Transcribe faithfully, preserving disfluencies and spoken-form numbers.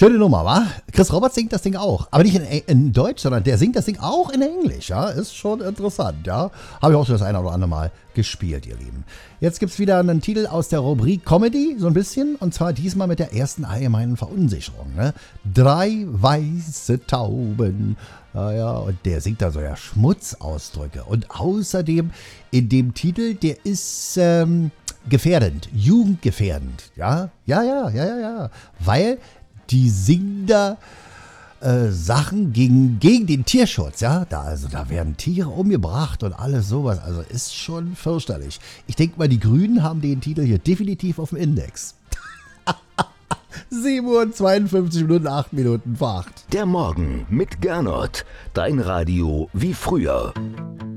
Schöne Nummer, wa? Chris Roberts singt das Ding auch. Aber nicht in, in Deutsch, sondern der singt das Ding auch in Englisch, ja? Ist schon interessant, ja? Habe ich auch schon das eine oder andere Mal gespielt, ihr Lieben. Jetzt gibt's wieder einen Titel aus der Rubrik Comedy, so ein bisschen. Und zwar diesmal mit der ersten allgemeinen Verunsicherung, ne? Drei weiße Tauben. Ja, ja, und der singt da so ja Schmutzausdrücke. Und außerdem in dem Titel, der ist ähm, gefährdend, jugendgefährdend, ja? Ja, ja, ja, ja, ja. Weil die singen da äh, Sachen gegen, gegen den Tierschutz, ja. Da, also, da werden Tiere umgebracht und alles sowas. Also ist schon fürchterlich. Ich denke mal, die Grünen haben den Titel hier definitiv auf dem Index. sieben Uhr zweiundfünfzig Minuten, acht Minuten vor acht. Der Morgen mit Gernot. Dein Radio wie früher.